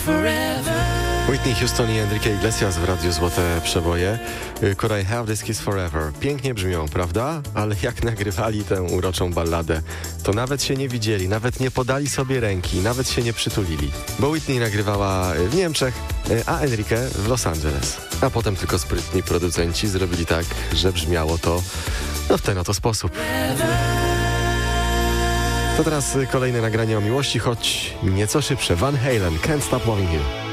Whitney Houston i Enrique Iglesias w Radiu Złote Przeboje. Could I Have This Kiss Forever? Pięknie brzmią, prawda? Ale jak nagrywali tę uroczą balladę, to nawet się nie widzieli, nawet nie podali sobie ręki, nawet się nie przytulili. Bo Whitney nagrywała w Niemczech, a Enrique w Los Angeles. A potem tylko sprytni producenci zrobili tak, że brzmiało to w ten oto sposób. To teraz kolejne nagranie o miłości, choć nieco szybsze. Van Halen, Can't Stop Loving You.